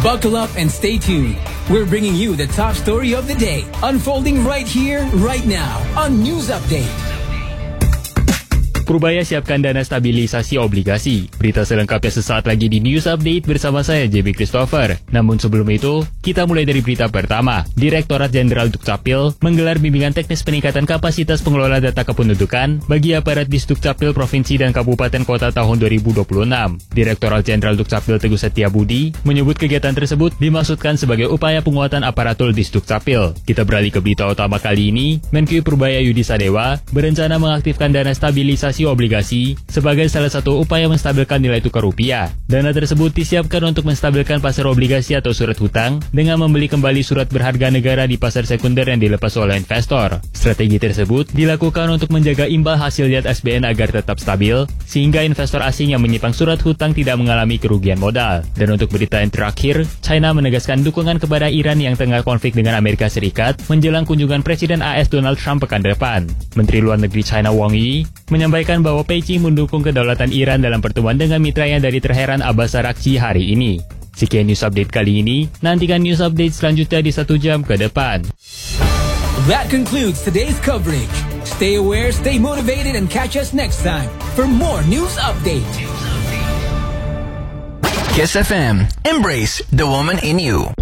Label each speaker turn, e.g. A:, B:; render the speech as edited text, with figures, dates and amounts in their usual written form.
A: Buckle up and stay tuned. We're bringing you the top story of the day, unfolding right here, right now on News Update.
B: Purbaya siapkan dana stabilisasi obligasi. Berita selengkapnya sesaat lagi di News Update bersama saya, JB Christopher. Namun sebelum itu, kita mulai dari berita pertama. Direktorat Jenderal Dukcapil menggelar bimbingan teknis peningkatan kapasitas pengelola data kependudukan bagi aparat di Dukcapil Provinsi dan Kabupaten Kota tahun 2026. Direktorat Jenderal Dukcapil Teguh Setiabudi menyebut kegiatan tersebut dimaksudkan sebagai upaya penguatan aparatur di Dukcapil. Kita beralih ke berita utama kali ini. Menkyu Purbaya Yudi Sadewa berencana mengaktifkan dana stabilisasi obligasi sebagai salah satu upaya menstabilkan nilai tukar rupiah. Dana tersebut disiapkan untuk menstabilkan pasar obligasi atau surat hutang dengan membeli kembali surat berharga negara di pasar sekunder yang dilepas oleh investor. Strategi tersebut dilakukan untuk menjaga imbal hasil lihat SBN agar tetap stabil, sehingga investor asing yang menyimpan surat hutang tidak mengalami kerugian modal. Dan untuk berita yang terakhir, China menegaskan dukungan kepada Iran yang tengah konflik dengan Amerika Serikat menjelang kunjungan Presiden AS Donald Trump pekan depan. Menteri Luar Negeri China Wang Yi menyampaikan bahwa Beijing mendukung kedaulatan Iran dalam pertemuan dengan mitranya dari Teheran Abbas Araghchi hari ini. Sekian News Update kali ini, nantikan News Update selanjutnya di 1 jam ke depan.
A: That concludes today's coverage. Stay aware, stay motivated, and catch us next time for more News Update.
C: Kiss FM. Embrace the woman in you.